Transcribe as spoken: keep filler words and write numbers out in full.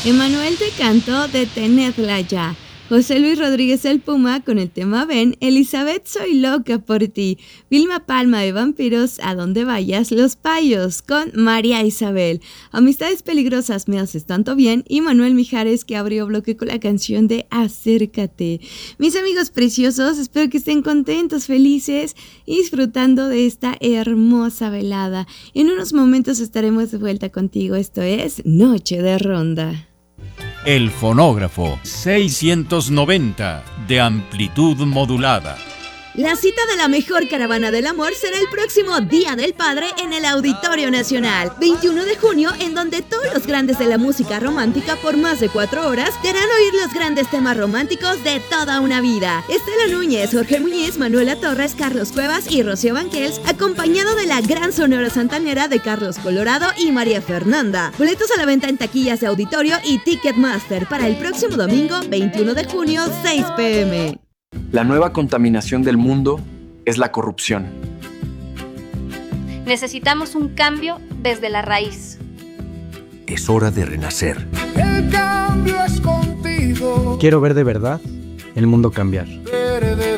Emanuel te cantó Detenedla ya. José Luis Rodríguez el Puma con el tema Ven, Elizabeth Soy Loca por Ti, Vilma Palma de Vampiros, A Donde Vayas, Los Payos con María Isabel, Amistades Peligrosas Me Haces Tanto Bien y Manuel Mijares que abrió bloque con la canción de Acércate. Mis amigos preciosos, espero que estén contentos, felices y disfrutando de esta hermosa velada. En unos momentos estaremos de vuelta contigo, esto es Noche de Ronda. El fonógrafo seiscientos noventa de amplitud modulada. La cita de la mejor caravana del amor será el próximo Día del Padre en el Auditorio Nacional, veintiuno de junio, en donde todos los grandes de la música romántica por más de cuatro horas te harán oír los grandes temas románticos de toda una vida. Estela Núñez, Jorge Muñiz, Manuela Torres, Carlos Cuevas y Rocío Banquels, acompañado de la gran Sonora Santanera de Carlos Colorado y María Fernanda. Boletos a la venta en taquillas de auditorio y Ticketmaster para el próximo domingo, veintiuno de junio, seis pe eme. La nueva contaminación del mundo es la corrupción. Necesitamos un cambio desde la raíz. Es hora de renacer. El cambio es contigo. Quiero ver de verdad el mundo cambiar.